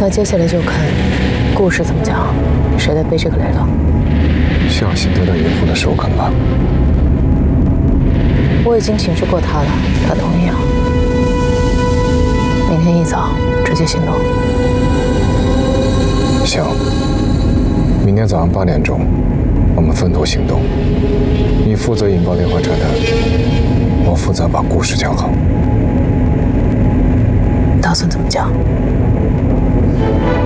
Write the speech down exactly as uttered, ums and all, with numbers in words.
那接下来就看故事怎么讲，谁来背这个累了。 小心得到岳父的首肯吧。 我已经请示过他了，他同意了。明天一早直接行动。 行，明天早上八点钟，我们分头行动。你负责引爆莲花炸弹，我负责把故事讲好。 打算怎么讲？